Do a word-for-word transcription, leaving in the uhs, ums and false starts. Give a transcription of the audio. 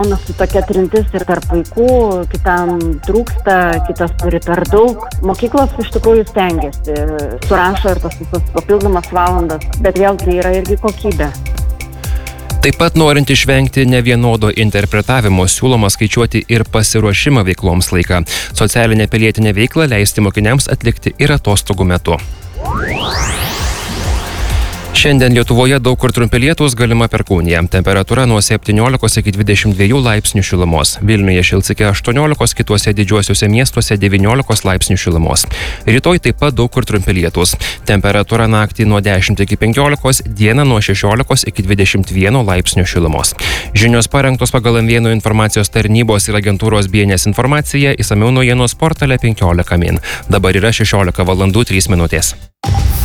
Gaunasi tokia trintis ir tarp vaikų, kitam trūksta, kitas turi per daug. Mokyklos iš tikrųjų stengiasi, surašo ir tas visas papildomas valandas, bet vėlgi yra irgi kokybė. Taip pat norint išvengti nevienodo interpretavimo, siūloma skaičiuoti ir pasiruošimą veikloms laiką. Socialinę pilietinę veiklą leisti mokiniams atlikti ir atostogų metu. Šiandien Lietuvoje daug kur trumpi lietūs, galima perkūnija. Temperatūra nuo septyniolikos iki dvidešimt dviejų laipsnių šilumos. Vilniuje šils iki aštuoniolikos, kituose didžiuosiuose miestuose devyniolikos laipsnių šilumos. Rytoj taip pat daug kur trumpi lietūs. Temperatūra naktį nuo dešimt iki penkiolikos, dieną nuo šešiolikos iki dvidešimt vieno laipsnių šilumos. Žinios parengtos pagal M vienas informacijos tarnybos ir agentūros B N S informaciją, išsamiau naujienos portale penkiolika min. Dabar yra šešiolika valandų trys minutės.